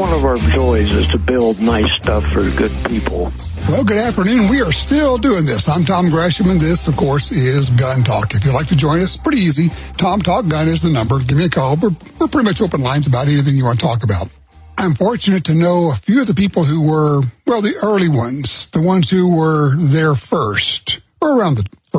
one of our joys is to build nice stuff for good people. Well, good afternoon. We are still doing this. I'm Tom Gresham, and this, of course, is Gun Talk. If you'd like to join us, pretty easy. Tom Talk Gun is the number. Give me a call. We're pretty much open lines about anything you want to talk about. I'm fortunate to know a few of the people who were, well, the early ones, the ones who were there first, or around the